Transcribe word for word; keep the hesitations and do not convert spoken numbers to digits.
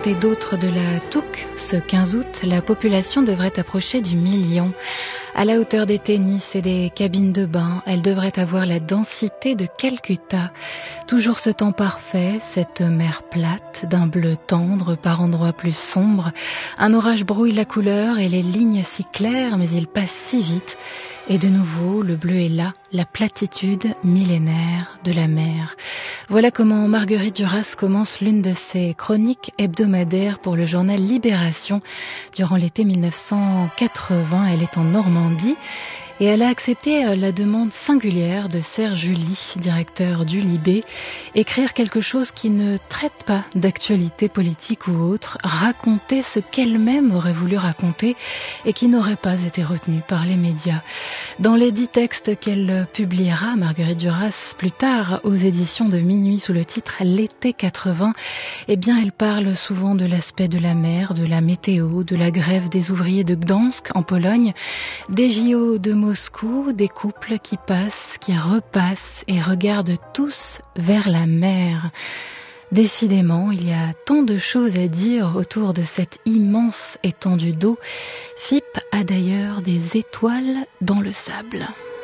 côté d'autre de la Touques, ce quinze août, la population devrait approcher du million. À la hauteur des tennis et des cabines de bain, elle devrait avoir la densité de Calcutta. Toujours ce temps parfait, cette mer plate, d'un bleu tendre, par endroits plus sombres. Un orage brouille la couleur et les lignes si claires, mais il passe si vite. Et de nouveau, le bleu est là, la platitude millénaire de la mer. Voilà comment Marguerite Duras commence l'une de ses chroniques hebdomadaires pour le journal Libération. Durant l'été mille neuf cent quatre-vingts, elle est en Normandie et elle a accepté la demande singulière de Serge July, directeur du Libé, écrire quelque chose qui ne traite pas d'actualité politique ou autre, raconter ce qu'elle-même aurait voulu raconter et qui n'aurait pas été retenu par les médias. Dans les dix textes qu'elle publiera, Marguerite Duras, plus tard aux éditions de Minuit sous le titre L'été quatre-vingts, eh bien elle parle souvent de l'aspect de la mer, de la météo, de la grève des ouvriers de Gdansk en Pologne, des J O de Moscou, des couples qui passent, qui repassent et regardent tous vers la mer. Décidément, il y a tant de choses à dire autour de cette immense étendue d'eau. F I P a d'ailleurs des étoiles dans le sable.